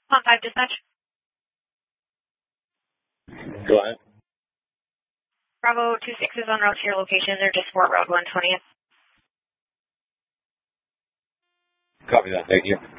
On 5 dispatch. Go ahead. Bravo 26 is on route to your location. They're just Fort Road 120th. Copy that. Thank you.